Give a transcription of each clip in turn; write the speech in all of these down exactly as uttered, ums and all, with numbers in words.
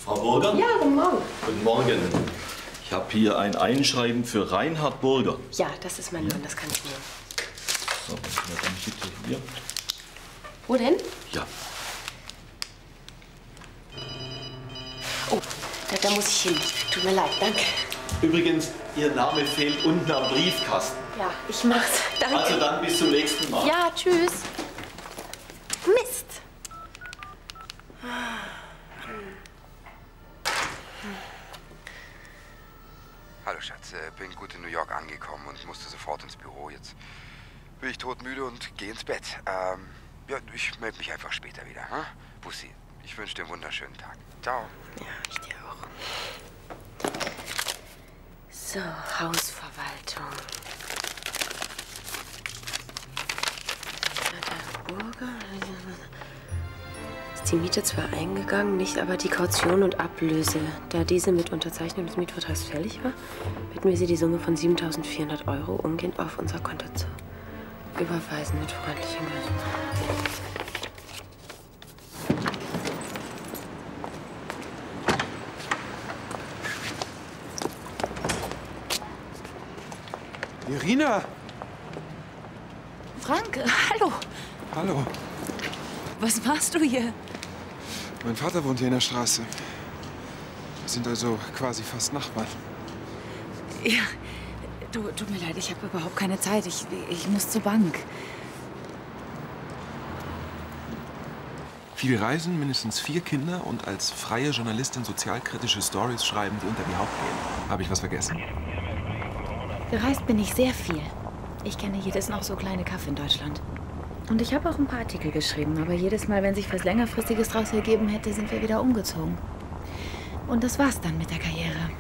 Frau Burger? Ja, guten Morgen. Guten Morgen. Ich habe hier ein Einschreiben für Reinhard Burger. Ja, das ist mein Mann, das kann ich nehmen. So, dann bitte hier. Wo denn? Ja. Oh, da, da muss ich hin. Tut mir leid, danke. Übrigens, Ihr Name fehlt unten am Briefkasten. Ja, ich mach's. Danke. Also dann bis zum nächsten Mal. Ja, tschüss. Mist. Hallo Schatz, äh, bin gut in New York angekommen und musste sofort ins Büro. Jetzt bin ich todmüde und gehe ins Bett. Ähm, ja, ich melde mich einfach später wieder. Hm? Bussi, ich wünsche dir einen wunderschönen Tag. Ciao. Ja, ich dir auch. So, Hausverwaltung. Der Burger. Ist die Miete zwar eingegangen, nicht aber die Kaution und Ablöse. Da diese mit Unterzeichnung des Mietvertrags fällig war, bitten wir Sie, die Summe von siebentausendvierhundert Euro umgehend auf unser Konto zu überweisen mit freundlichem Grüßen. Irina! Frank, hallo. Hallo. Was machst du hier? Mein Vater wohnt hier in der Straße. Wir sind also quasi fast Nachbarn. Ja, du, tut mir leid, ich habe überhaupt keine Zeit. Ich, ich muss zur Bank. Viel reisen, mindestens vier Kinder und als freie Journalistin sozialkritische Stories schreiben, die unter die Haut gehen. Habe ich was vergessen? Gereist bin ich sehr viel. Ich kenne jedes noch so kleine Kaff in Deutschland. Und ich habe auch ein paar Artikel geschrieben, aber jedes Mal, wenn sich was längerfristiges draus ergeben hätte, sind wir wieder umgezogen. Und das war's dann mit der Karriere.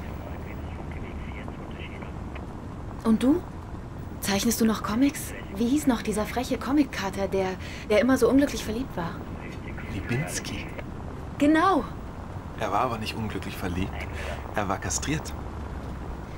Und du? Zeichnest du noch Comics? Wie hieß noch dieser freche Comic-Cutter, der, der immer so unglücklich verliebt war? Libinski. Genau. Er war aber nicht unglücklich verliebt. Er war kastriert.